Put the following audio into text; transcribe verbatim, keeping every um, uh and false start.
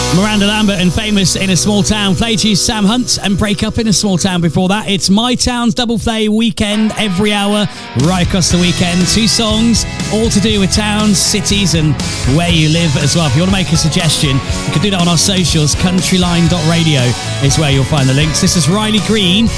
Miranda Lambert and Famous in a Small Town. Played you Sam Hunt and Break Up in a Small Town before that. It's My Town's Double Play weekend every hour, right across the weekend. Two songs, all to do with towns, cities and where you live as well. If you want to make a suggestion, you can do that on our socials. countryline dot radio is where you'll find the links. This is Riley Green